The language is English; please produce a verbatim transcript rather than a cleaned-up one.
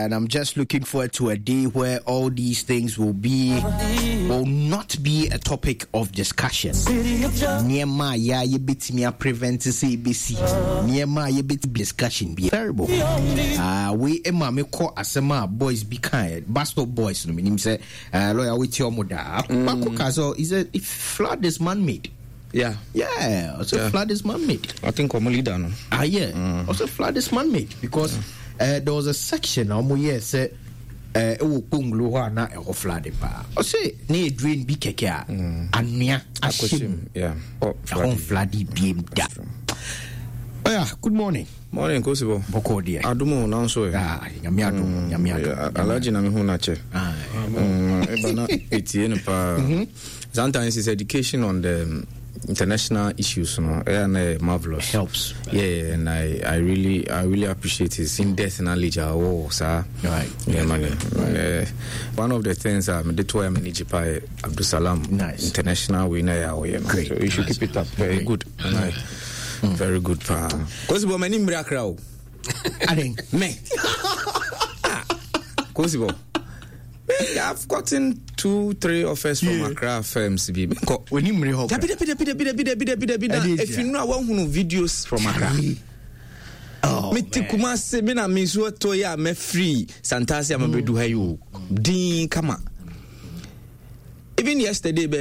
and I'm just looking forward to a day where all these things will be will not be a topic of discussion. Niema ya ye betimi a prevent say B C. Niema ye bet discussion be terrible. Ah, we ema me call asema boys be kind. Bastard boys no meaning say uh lawyer with your mother. Bako kazo is a if flood is man made. Yeah. Yeah, also yeah. Flood is man made. I think I'm leader no. Ah yeah. Mm. Also flood is man made because yeah. uh, there was a section um where say eh o punglo ho na e ho flood pa. O say na drain bi keke a anua ashim. Yeah. Oh, flood bi da. Oh yeah, good morning. Morning, Kosibo. Boko dia. Adumo na nso e. Ah, nyame adum, nyame adum. Alaji na me hu na che. Ah. Mm, e bana eighteen pa. Sometimes it's education on the international issues, you know, and uh, marvelous. Helps. Yeah, and I, I really, I really appreciate his in-depth knowledge. Oh, sir. Right. Yeah, man. Right. Uh, one of the things I'm the two I'm in Egypt, Abdul Salam. Nice. International winner. Oh, yeah, man. Great. So you should nice. keep it up. Very Great. Good. Nice. Mm. Very good, pa. Kosibo, my name is Miracle. I think me. Kosibo. I've gotten two, three offers from yeah. Accra firms. When you marry, if you know one who videos from Accra. Oh, me tikuma se me na me so to ya me free Santasia me bedu hayo. Din kama. Even yesterday